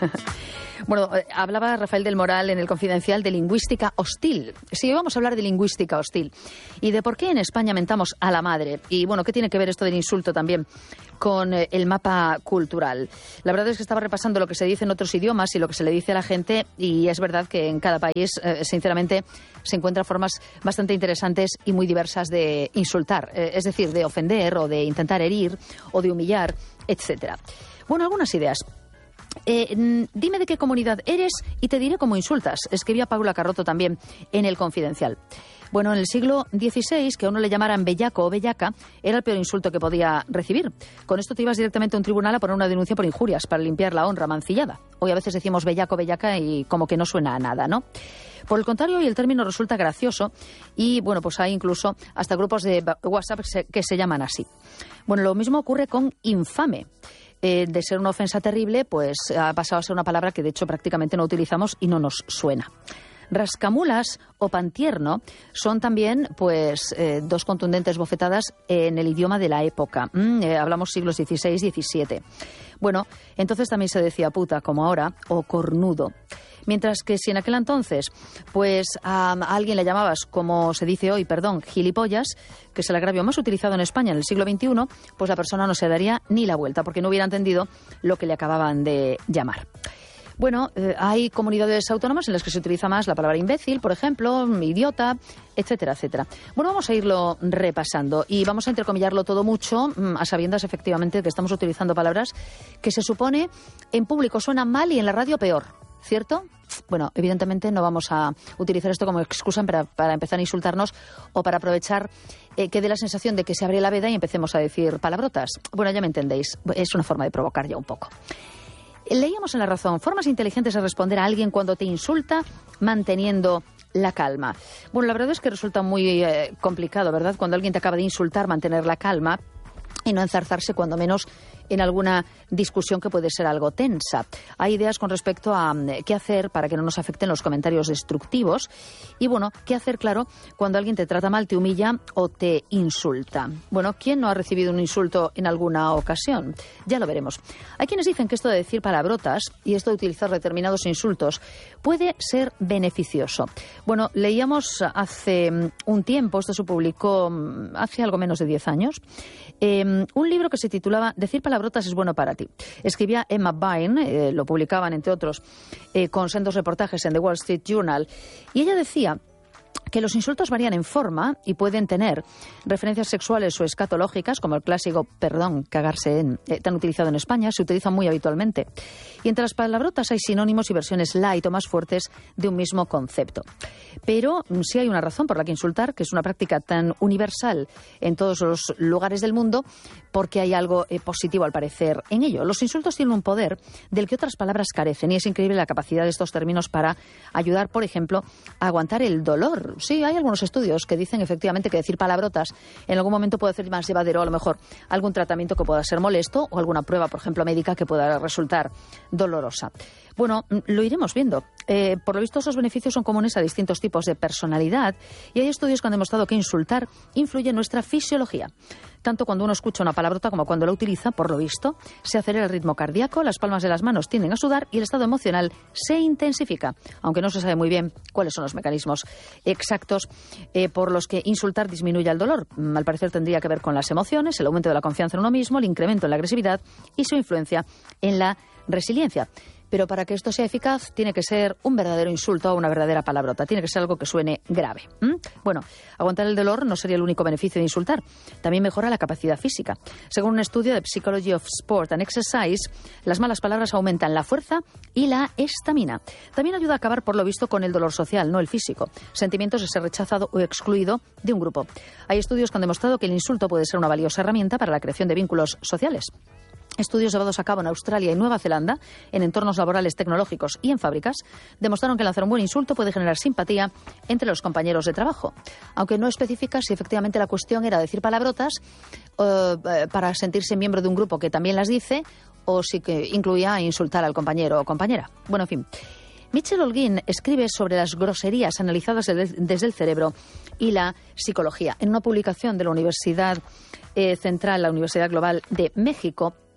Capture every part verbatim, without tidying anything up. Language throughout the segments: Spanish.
Bueno, eh, hablaba Rafael del Moral en El Confidencial de lingüística hostil. Sí, vamos a hablar de lingüística hostil y de por qué en España mentamos a la madre. Y bueno, ¿qué tiene que ver esto del insulto también con eh, el mapa cultural? La verdad es que estaba repasando lo que se dice en otros idiomas y lo que se le dice a la gente, y es verdad que en cada país, eh, sinceramente, se encuentran formas bastante interesantes y muy diversas de insultar, eh, es decir, de ofender o de intentar herir o de humillar, etcétera. Bueno, algunas ideas. Eh, dime de qué comunidad eres y te diré cómo insultas, escribía Paula Carrotto también en El Confidencial. Bueno, en el siglo dieciséis, que a uno le llamaran bellaco o bellaca era el peor insulto que podía recibir. Con esto te ibas directamente a un tribunal a poner una denuncia por injurias para limpiar la honra mancillada. Hoy a veces decimos bellaco o bellaca y como que no suena a nada, ¿no? Por el contrario, hoy el término resulta gracioso y, bueno, pues hay incluso hasta grupos de WhatsApp que se, que se llaman así. Bueno, lo mismo ocurre con infame. Eh, de ser una ofensa terrible, pues ha pasado a ser una palabra que de hecho prácticamente no utilizamos y no nos suena. Rascamulas o pantierno son también pues eh, dos contundentes bofetadas en el idioma de la época. Mm, eh, hablamos siglos dieciséis diecisiete. Bueno, entonces también se decía puta, como ahora, o cornudo. Mientras que si en aquel entonces pues a, a alguien le llamabas, como se dice hoy, perdón, gilipollas, que es el agravio más utilizado en España en el siglo veintiuno, pues la persona no se daría ni la vuelta porque no hubiera entendido lo que le acababan de llamar. Bueno, eh, hay comunidades autónomas en las que se utiliza más la palabra imbécil, por ejemplo, idiota, etcétera, etcétera. Bueno, vamos a irlo repasando y vamos a entrecomillarlo todo mucho, a sabiendas efectivamente que estamos utilizando palabras que se supone en público suenan mal y en la radio peor, ¿cierto? Bueno, evidentemente no vamos a utilizar esto como excusa para, para empezar a insultarnos o para aprovechar eh, que dé la sensación de que se abre la veda y empecemos a decir palabrotas. Bueno, ya me entendéis, es una forma de provocar ya un poco. Leíamos en La Razón, formas inteligentes de responder a alguien cuando te insulta manteniendo la calma. Bueno, la verdad es que resulta muy eh, complicado, ¿verdad? Cuando alguien te acaba de insultar, mantener la calma y no enzarzarse cuando menos en alguna discusión que puede ser algo tensa. Hay ideas con respecto a um, qué hacer para que no nos afecten los comentarios destructivos y, bueno, qué hacer, claro, cuando alguien te trata mal, te humilla o te insulta. Bueno, ¿quién no ha recibido un insulto en alguna ocasión? Ya lo veremos. Hay quienes dicen que esto de decir palabrotas y esto de utilizar determinados insultos puede ser beneficioso. Bueno, leíamos hace un tiempo, esto se publicó hace algo menos de diez años, eh, un libro que se titulaba Decir palabrotas es bueno para ti. Escribía Emma Bain, eh, lo publicaban entre otros eh, con sendos reportajes en The Wall Street Journal, y ella decía que los insultos varían en forma y pueden tener referencias sexuales o escatológicas, como el clásico perdón, cagarse en, eh, tan utilizado en España, se utilizan muy habitualmente. Y entre las palabrotas hay sinónimos y versiones light o más fuertes de un mismo concepto. Pero sí hay una razón por la que insultar, que es una práctica tan universal en todos los lugares del mundo, porque hay algo eh, positivo al parecer en ello. Los insultos tienen un poder del que otras palabras carecen y es increíble la capacidad de estos términos para ayudar, por ejemplo, a aguantar el dolor. Sí, hay algunos estudios que dicen efectivamente que decir palabrotas en algún momento puede hacer más llevadero a lo mejor algún tratamiento que pueda ser molesto o alguna prueba, por ejemplo, médica que pueda resultar dolorosa. Bueno, lo iremos viendo. Eh, por lo visto, esos beneficios son comunes a distintos tipos de personalidad y hay estudios que han demostrado que insultar influye en nuestra fisiología. Tanto cuando uno escucha una palabrota como cuando la utiliza, por lo visto, se acelera el ritmo cardíaco, las palmas de las manos tienden a sudar y el estado emocional se intensifica, aunque no se sabe muy bien cuáles son los mecanismos exactos eh, por los que insultar disminuye el dolor. Al parecer tendría que ver con las emociones, el aumento de la confianza en uno mismo, el incremento en la agresividad y su influencia en la resiliencia. Pero para que esto sea eficaz tiene que ser un verdadero insulto o una verdadera palabrota. Tiene que ser algo que suene grave. ¿Mm? Bueno, aguantar el dolor no sería el único beneficio de insultar. También mejora la capacidad física. Según un estudio de Psychology of Sport and Exercise, las malas palabras aumentan la fuerza y la estamina. También ayuda a acabar, por lo visto, con el dolor social, no el físico. Sentimientos de ser rechazado o excluido de un grupo. Hay estudios que han demostrado que el insulto puede ser una valiosa herramienta para la creación de vínculos sociales. Estudios llevados a cabo en Australia y Nueva Zelanda, en entornos laborales tecnológicos y en fábricas, demostraron que lanzar un buen insulto puede generar simpatía entre los compañeros de trabajo. Aunque no especifica si efectivamente la cuestión era decir palabrotas uh, para sentirse miembro de un grupo que también las dice, o si que incluía insultar al compañero o compañera. Bueno, en fin. Michel Holguín escribe sobre las groserías analizadas desde el cerebro y la psicología. En una publicación de la Universidad eh, Central, la Universidad Global de México,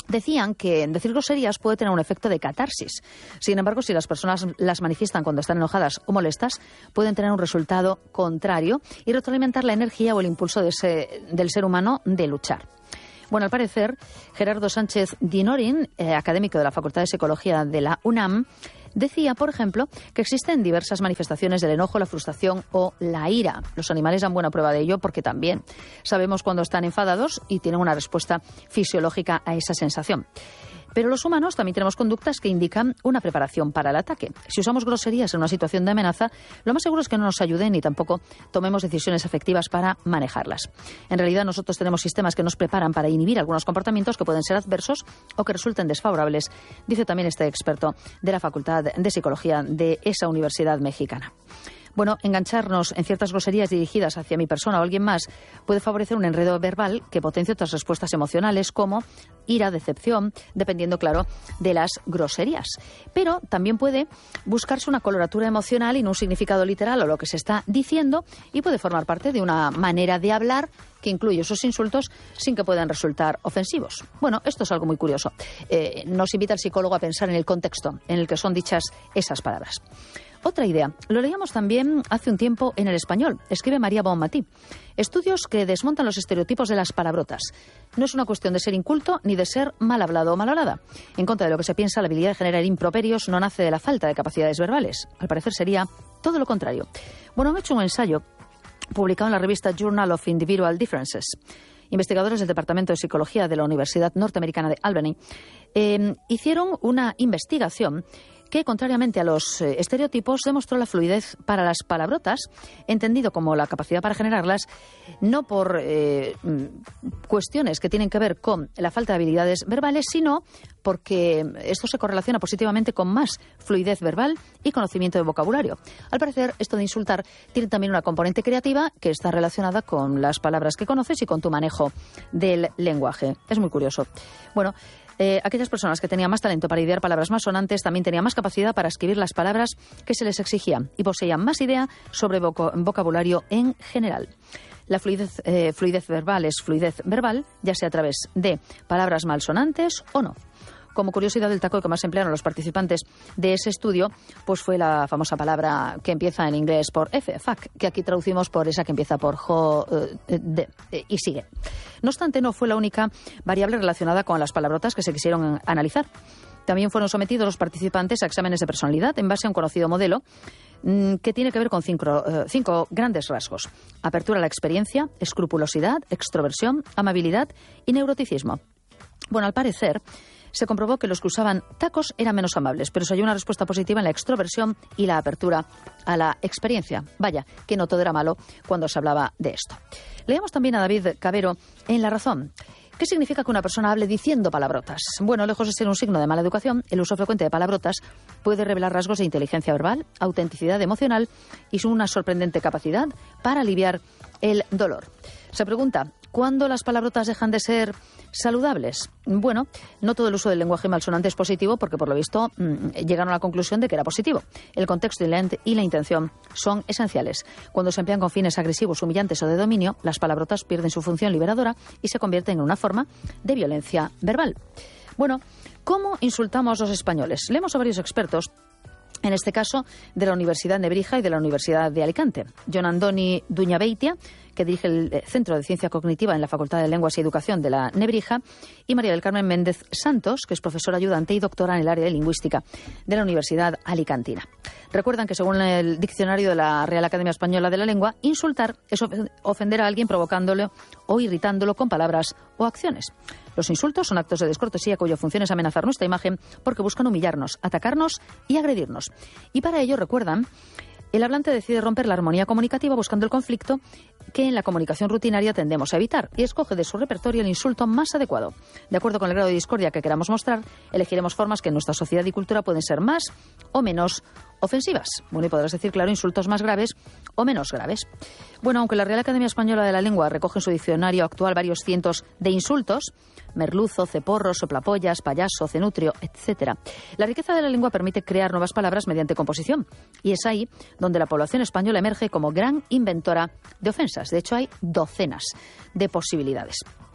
Decían que decir groserías puede tener un efecto de catarsis. Sin embargo, si las personas las manifiestan cuando están enojadas o molestas, pueden tener un resultado contrario y retroalimentar la energía o el impulso de ese, del ser humano de luchar. Bueno, al parecer, Gerardo Sánchez Dinorin, eh, académico de la Facultad de Psicología de la UNAM, decía, por ejemplo, que existen diversas manifestaciones del enojo, la frustración o la ira. Los animales dan buena prueba de ello porque también sabemos cuando están enfadados y tienen una respuesta fisiológica a esa sensación. Pero los humanos también tenemos conductas que indican una preparación para el ataque. Si usamos groserías en una situación de amenaza, lo más seguro es que no nos ayuden ni tampoco tomemos decisiones efectivas para manejarlas. En realidad, nosotros tenemos sistemas que nos preparan para inhibir algunos comportamientos que pueden ser adversos o que resulten desfavorables, dice también este experto de la Facultad de Psicología de esa universidad mexicana. Bueno, engancharnos en ciertas groserías dirigidas hacia mi persona o alguien más puede favorecer un enredo verbal que potencie otras respuestas emocionales como ira, decepción, dependiendo, claro, de las groserías. Pero también puede buscarse una coloratura emocional y no un significado literal o lo que se está diciendo, y puede formar parte de una manera de hablar que incluye esos insultos sin que puedan resultar ofensivos. Bueno, esto es algo muy curioso. Eh, nos invita el psicólogo a pensar en el contexto en el que son dichas esas palabras. Otra idea, lo leíamos también hace un tiempo en El Español, escribe María Bonmatí. Estudios que desmontan los estereotipos de las palabrotas. No es una cuestión de ser inculto ni de ser mal hablado o mal hablada. En contra de lo que se piensa, la habilidad de generar improperios no nace de la falta de capacidades verbales. Al parecer sería todo lo contrario. Bueno, han hecho un ensayo publicado en la revista Journal of Individual Differences. Investigadores del Departamento de Psicología de la Universidad Norteamericana de Albany eh, hicieron una investigación que, contrariamente a los eh, estereotipos, demostró la fluidez para las palabrotas, entendido como la capacidad para generarlas, no por eh, cuestiones que tienen que ver con la falta de habilidades verbales, sino porque esto se correlaciona positivamente con más fluidez verbal y conocimiento de vocabulario. Al parecer, esto de insultar tiene también una componente creativa que está relacionada con las palabras que conoces y con tu manejo del lenguaje. Es muy curioso. Bueno, Eh, aquellas personas que tenían más talento para idear palabras más sonantes también tenían más capacidad para escribir las palabras que se les exigían y poseían más idea sobre voc- vocabulario en general. La fluidez, eh, fluidez verbal es fluidez verbal, ya sea a través de palabras malsonantes o no. Como curiosidad, el taco que más emplearon los participantes de ese estudio pues fue la famosa palabra que empieza en inglés por F, fuck, que aquí traducimos por esa que empieza por jo, eh, de, eh, y sigue. No obstante, no fue la única variable relacionada con las palabrotas que se quisieron analizar. También fueron sometidos los participantes a exámenes de personalidad en base a un conocido modelo mmm, que tiene que ver con cinco, eh, cinco grandes rasgos: apertura a la experiencia, escrupulosidad, extroversión, amabilidad y neuroticismo. Bueno, al parecer, se comprobó que los que usaban tacos eran menos amables, pero se halló una respuesta positiva en la extroversión y la apertura a la experiencia. Vaya, que no todo era malo cuando se hablaba de esto. Leemos también a David Cabero en La Razón. ¿Qué significa que una persona hable diciendo palabrotas? Bueno, lejos de ser un signo de mala educación, el uso frecuente de palabrotas puede revelar rasgos de inteligencia verbal, autenticidad emocional y una sorprendente capacidad para aliviar el dolor. Se pregunta, ¿cuándo las palabrotas dejan de ser saludables? Bueno, no todo el uso del lenguaje malsonante es positivo porque, por lo visto, mmm, llegaron a la conclusión de que era positivo. El contexto y la, y la intención son esenciales. Cuando se emplean con fines agresivos, humillantes o de dominio, las palabrotas pierden su función liberadora y se convierten en una forma de violencia verbal. Bueno, ¿cómo insultamos los españoles? Leemos a varios expertos, en este caso de la Universidad Nebrija y de la Universidad de Alicante. Jon Andoni Duñabeitia, que dirige el Centro de Ciencia Cognitiva en la Facultad de Lenguas y Educación de la Nebrija, y María del Carmen Méndez Santos, que es profesora ayudante y doctora en el área de lingüística de la Universidad Alicantina. Recuerdan que, según el diccionario de la Real Academia Española de la Lengua, insultar es ofender a alguien provocándolo o irritándolo con palabras o acciones. Los insultos son actos de descortesía cuya función es amenazar nuestra imagen porque buscan humillarnos, atacarnos y agredirnos. Y para ello, recuerdan, el hablante decide romper la armonía comunicativa buscando el conflicto que en la comunicación rutinaria tendemos a evitar y escoge de su repertorio el insulto más adecuado. De acuerdo con el grado de discordia que queramos mostrar, elegiremos formas que en nuestra sociedad y cultura pueden ser más o menos ofensivas. Bueno, y podrás decir, claro, insultos más graves o menos graves. Bueno, aunque la Real Academia Española de la Lengua recoge en su diccionario actual varios cientos de insultos, merluzo, ceporro, soplapollas, payaso, cenutrio, etcétera, la riqueza de la lengua permite crear nuevas palabras mediante composición. Y es ahí donde la población española emerge como gran inventora de ofensas. De hecho, hay docenas de posibilidades.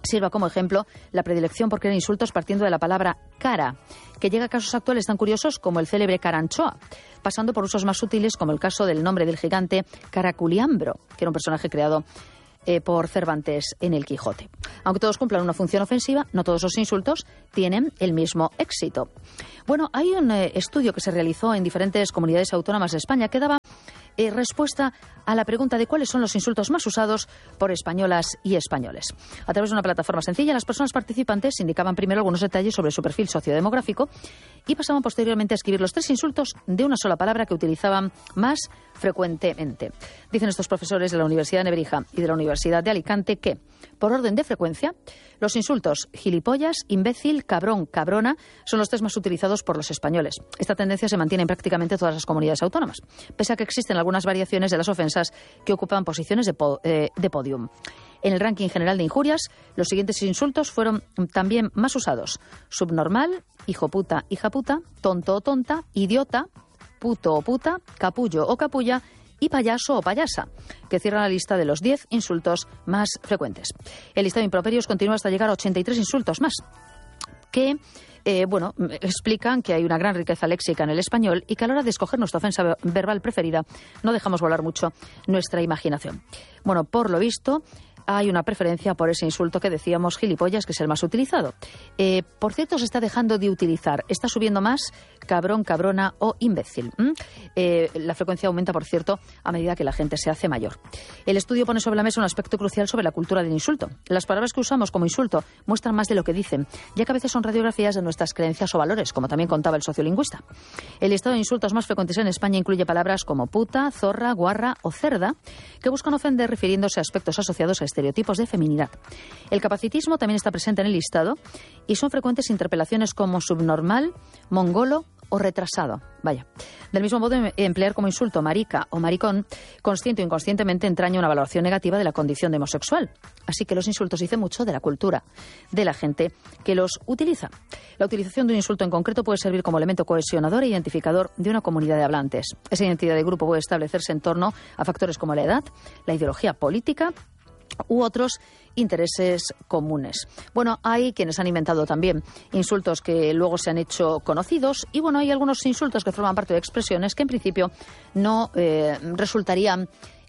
Sirva como ejemplo la predilección por crear insultos partiendo de la palabra cara, que llega a casos actuales tan curiosos como el célebre Caranchoa, pasando por usos más sutiles como el caso del nombre del gigante Caraculiambro, que era un personaje creado eh, por Cervantes en el Quijote. Aunque todos cumplan una función ofensiva, no todos los insultos tienen el mismo éxito. Bueno, hay un eh, estudio que se realizó en diferentes comunidades autónomas de España que daba Eh, respuesta a la pregunta de cuáles son los insultos más usados por españolas y españoles. A través de una plataforma sencilla, las personas participantes indicaban primero algunos detalles sobre su perfil sociodemográfico y pasaban posteriormente a escribir los tres insultos de una sola palabra que utilizaban más frecuentemente. Dicen estos profesores de la Universidad de Nebrija y de la Universidad de Alicante que, por orden de frecuencia, los insultos gilipollas, imbécil, cabrón, cabrona son los tres más utilizados por los españoles. Esta tendencia se mantiene en prácticamente todas las comunidades autónomas, pese a que existen algunas variaciones de las ofensas que ocupan posiciones de, po eh, de podium. En el ranking general de injurias, los siguientes insultos fueron también más usados: subnormal, hijo puta, hija puta, tonto o tonta, idiota, puto o puta, capullo o capulla y payaso o payasa, que cierran la lista de los diez insultos más frecuentes. El listado de improperios continúa hasta llegar a ochenta y tres insultos más, que Eh, bueno, explican que hay una gran riqueza léxica en el español y que a la hora de escoger nuestra ofensa verbal preferida no dejamos volar mucho nuestra imaginación. Bueno, por lo visto, hay una preferencia por ese insulto que decíamos gilipollas, que es el más utilizado. Eh, por cierto, se está dejando de utilizar, está subiendo más cabrón, cabrona o imbécil. ¿Mm? Eh, la frecuencia aumenta, por cierto, a medida que la gente se hace mayor. El estudio pone sobre la mesa un aspecto crucial sobre la cultura del insulto. Las palabras que usamos como insulto muestran más de lo que dicen, ya que a veces son radiografías de nuestras creencias o valores, como también contaba el sociolingüista. El listado de insultos más frecuentes en España incluye palabras como puta, zorra, guarra o cerda, que buscan ofender refiriéndose a aspectos asociados a estereotipos de feminidad. El capacitismo también está presente en el listado y son frecuentes interpelaciones como subnormal, mongolo o retrasado. Vaya. Del mismo modo, emplear como insulto marica o maricón, consciente o inconscientemente, entraña una valoración negativa de la condición de homosexual. Así que los insultos dicen mucho de la cultura de la gente que los utiliza. La utilización de un insulto en concreto puede servir como elemento cohesionador e identificador de una comunidad de hablantes. Esa identidad de grupo puede establecerse en torno a factores como la edad, la ideología política u otros intereses comunes. Bueno, hay quienes han inventado también insultos que luego se han hecho conocidos y bueno, hay algunos insultos que forman parte de expresiones que en principio no eh, resultarían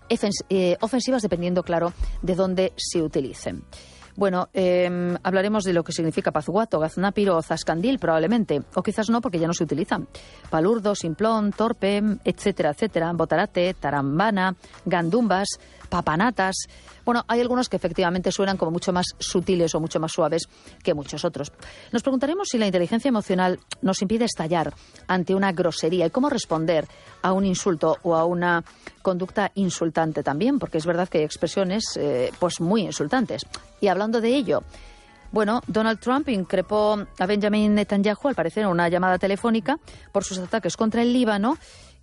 eh, ofensivas dependiendo, claro, de dónde se utilicen. Bueno, eh, hablaremos de lo que significa pazguato, gaznápiro o zascandil probablemente, o quizás no porque ya no se utilizan. Palurdo, simplón, torpe, etcétera, etcétera, botarate, tarambana, gandumbas, papanatas. Bueno, hay algunos que efectivamente suenan como mucho más sutiles o mucho más suaves que muchos otros. Nos preguntaremos si la inteligencia emocional nos impide estallar ante una grosería y cómo responder a un insulto o a una conducta insultante también, porque es verdad que hay expresiones eh, pues muy insultantes. Y hablando de ello, bueno, Donald Trump increpó a Benjamin Netanyahu, al parecer en una llamada telefónica, por sus ataques contra el Líbano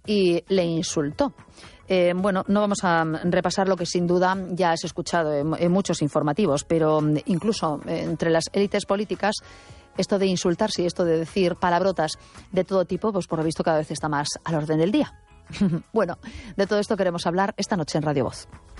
y le insultó. Eh, bueno, no vamos a repasar lo que sin duda ya has escuchado en, en muchos informativos, pero incluso eh, entre las élites políticas, esto de insultarse y esto de decir palabrotas de todo tipo, pues por lo visto cada vez está más al orden del día. Bueno, de todo esto queremos hablar esta noche en Radio Voz.